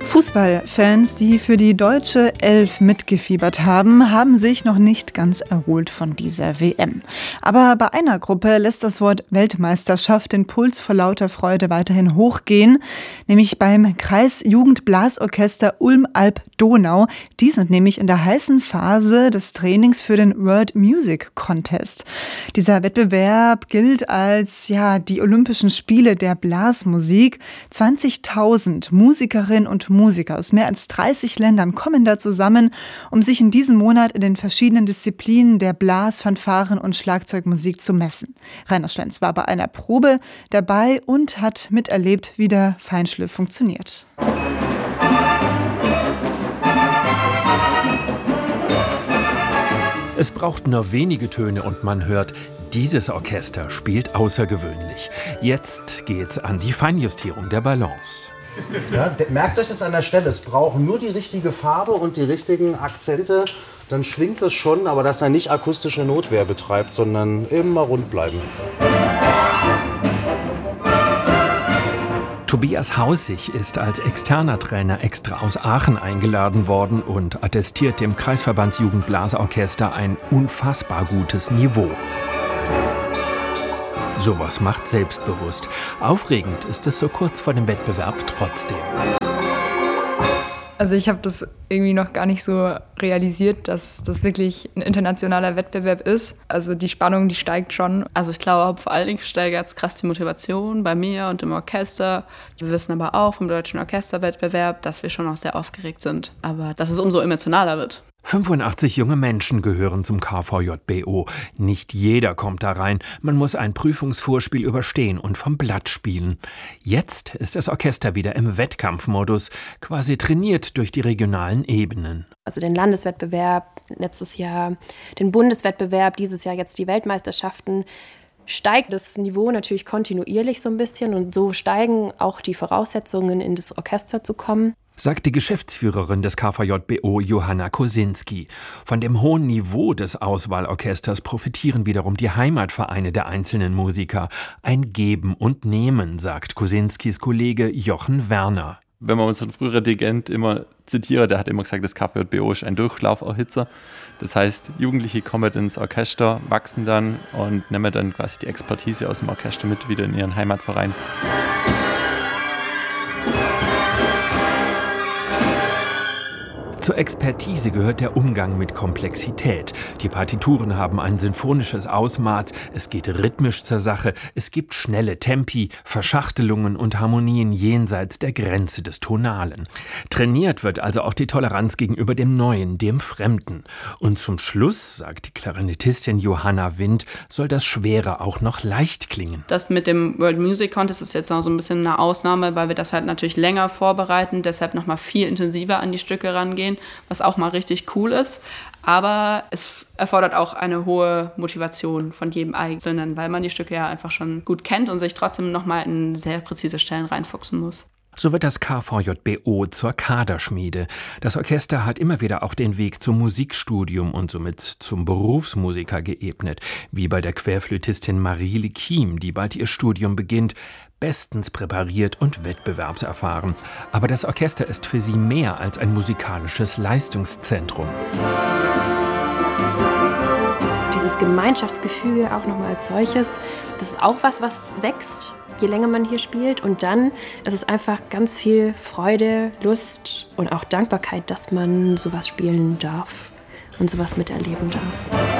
Fußballfans, die für die deutsche Elf mitgefiebert haben, haben sich noch nicht ganz erholt von dieser WM. Aber bei einer Gruppe lässt das Wort Weltmeisterschaft den Puls vor lauter Freude weiterhin hochgehen, nämlich beim Kreisjugendblasorchester Ulm-Alb-Donau. Die sind nämlich in der heißen Phase des Trainings für den World Music Contest. Dieser Wettbewerb gilt als die Olympischen Spiele der Blasmusik. 20.000 Musikerinnen und Musiker aus mehr als 30 Ländern kommen da zusammen, um sich in diesem Monat in den verschiedenen Disziplinen der Blas-, Fanfaren- und Schlagzeugmusik zu messen. Rainer Schlenz war bei einer Probe dabei und hat miterlebt, wie der Feinschliff funktioniert. Es braucht nur wenige Töne und man hört, dieses Orchester spielt außergewöhnlich. Jetzt geht's an die Feinjustierung der Balance. Ja, merkt euch das an der Stelle, es braucht nur die richtige Farbe und die richtigen Akzente, dann schwingt es schon, aber dass er nicht akustische Notwehr betreibt, sondern immer rund bleiben. Tobias Haussig ist als externer Trainer extra aus Aachen eingeladen worden und attestiert dem Kreisverbandsjugendblasorchester ein unfassbar gutes Niveau. Sowas macht selbstbewusst. Aufregend ist es so kurz vor dem Wettbewerb trotzdem. Also ich habe das irgendwie noch gar nicht so realisiert, dass das wirklich ein internationaler Wettbewerb ist. Also die Spannung, die steigt schon. Also ich glaube, vor allen Dingen steigert es krass die Motivation bei mir und im Orchester. Wir wissen aber auch vom Deutschen Orchesterwettbewerb, dass wir schon auch sehr aufgeregt sind. Aber dass es umso emotionaler wird. 85 junge Menschen gehören zum KVJBO. Nicht jeder kommt da rein. Man muss ein Prüfungsvorspiel überstehen und vom Blatt spielen. Jetzt ist das Orchester wieder im Wettkampfmodus, quasi trainiert durch die regionalen Ebenen. Also den Landeswettbewerb, letztes Jahr den Bundeswettbewerb, dieses Jahr jetzt die Weltmeisterschaften. Steigt das Niveau natürlich kontinuierlich so ein bisschen und so steigen auch die Voraussetzungen, in das Orchester zu kommen. Sagt die Geschäftsführerin des KVJBO, Johanna Kosinski. Von dem hohen Niveau des Auswahlorchesters profitieren wiederum die Heimatvereine der einzelnen Musiker. Ein Geben und Nehmen, sagt Kosinskis Kollege Jochen Werner. Wenn man unseren früheren Dirigent immer zitiert, der hat immer gesagt, das KVJBO ist ein Durchlauferhitzer. Das heißt, Jugendliche kommen ins Orchester, wachsen dann und nehmen dann quasi die Expertise aus dem Orchester mit wieder in ihren Heimatverein. Zur Expertise gehört der Umgang mit Komplexität. Die Partituren haben ein sinfonisches Ausmaß, es geht rhythmisch zur Sache, es gibt schnelle Tempi, Verschachtelungen und Harmonien jenseits der Grenze des Tonalen. Trainiert wird also auch die Toleranz gegenüber dem Neuen, dem Fremden. Und zum Schluss, sagt die Klarinettistin Johanna Wind, soll das Schwere auch noch leicht klingen. Das mit dem World Music Contest ist jetzt noch so ein bisschen eine Ausnahme, weil wir das halt natürlich länger vorbereiten, deshalb noch mal viel intensiver an die Stücke rangehen, was auch mal richtig cool ist. Aber es erfordert auch eine hohe Motivation von jedem Einzelnen, weil man die Stücke ja einfach schon gut kennt und sich trotzdem nochmal in sehr präzise Stellen reinfuchsen muss. So wird das KVJBO zur Kaderschmiede. Das Orchester hat immer wieder auch den Weg zum Musikstudium und somit zum Berufsmusiker geebnet, wie bei der Querflötistin Marie Kiem, die bald ihr Studium beginnt. Bestens präpariert und wettbewerbserfahren. Aber das Orchester ist für sie mehr als ein musikalisches Leistungszentrum. Dieses Gemeinschaftsgefühl auch nochmal als solches, das ist auch was wächst, je länger man hier spielt. Und dann ist es einfach ganz viel Freude, Lust und auch Dankbarkeit, dass man sowas spielen darf und sowas miterleben darf.